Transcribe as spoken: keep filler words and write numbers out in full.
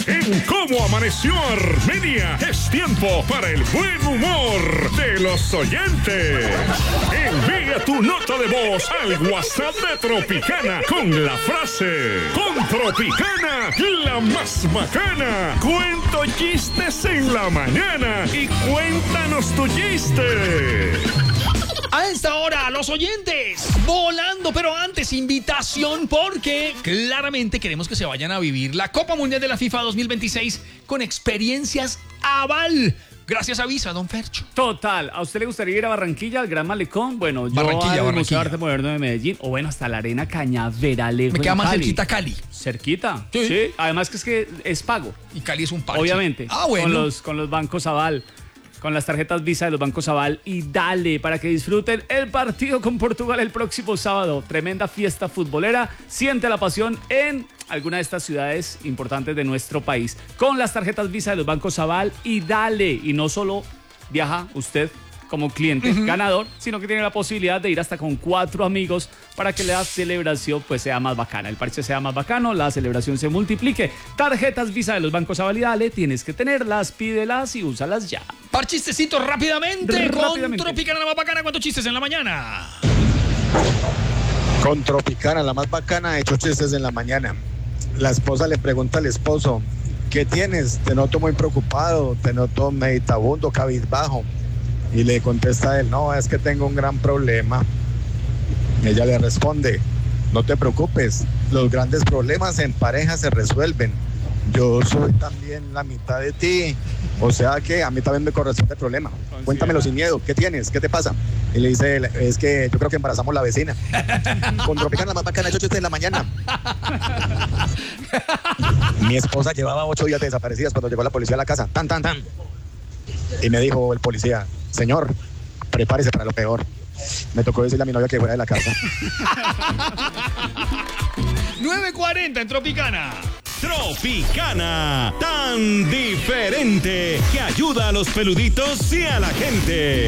En Cómo Amaneció Armenia es tiempo para el buen humor de los oyentes. Envía tu nota de voz al WhatsApp de Tropicana con la frase: con Tropicana, la más bacana. Cuento chistes en la mañana y cuéntanos tu chiste. A esta hora, los oyentes volando, pero antes invitación porque claramente queremos que se vayan a vivir la Copa Mundial de la FIFA dos mil veintiséis con experiencias aval. Gracias a Visa, don Fercho. Total. ¿A usted le gustaría ir a Barranquilla, al Gran Malecón? Bueno, yo Barranquilla, al Museo Barranquilla. de Arte Moderno de Medellín, o bueno, hasta la Arena Cañaveral. Me queda más Cali. cerquita Cali. Cerquita, Sí. sí. Además que es que es pago. Y Cali es un parche. Obviamente. Ah, bueno. Con los, con los bancos Aval, con las tarjetas Visa de los bancos Aval. Y dale, para que disfruten el partido con Portugal el próximo sábado. Tremenda fiesta futbolera. Siente la pasión en alguna de estas ciudades importantes de nuestro país. Con las tarjetas Visa de los bancos Aval y dale. Y no solo viaja usted como cliente uh-huh. ganador, sino que tiene la posibilidad de ir hasta con cuatro amigos para que la celebración pues sea más bacana, el parche sea más bacano, la celebración se multiplique. Tarjetas Visa de los bancos Aval y dale, tienes que tenerlas, pídelas y úsalas ya. Par chistecitos rápidamente, Rápidamente. con Tropicana la más bacana. ¿Cuántos chistes en la mañana? Con Tropicana, la más bacana, he hecho chistes en la mañana. La esposa le pregunta al esposo: ¿qué tienes? Te noto muy preocupado, te noto meditabundo, cabizbajo. Y le contesta él: no, es que tengo un gran problema. Y ella le responde: no te preocupes, los grandes problemas en pareja se resuelven. Yo soy también la mitad de ti, o sea que a mí también me corresponde el problema. Cuéntamelo sin miedo, ¿qué tienes? ¿Qué te pasa? Y le dice él: es que yo creo que embarazamos la vecina. Con Tropicana, la más bacana, he hecho chistes en la mañana. Mi esposa llevaba ocho días de desaparecidas cuando llegó la policía a la casa. Tan, tan, tan. Y me dijo el policía: señor, prepárese para lo peor. Me tocó decirle a mi novia que fuera de la casa. nueve cuarenta en Tropicana. Tropicana, tan diferente que ayuda a los peluditos y a la gente.